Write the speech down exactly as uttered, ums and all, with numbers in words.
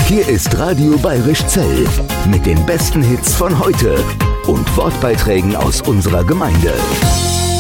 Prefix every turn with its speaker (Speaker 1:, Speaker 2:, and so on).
Speaker 1: Hier ist Radio Bayerisch Zell mit den besten Hits von heute und Wortbeiträgen aus unserer Gemeinde.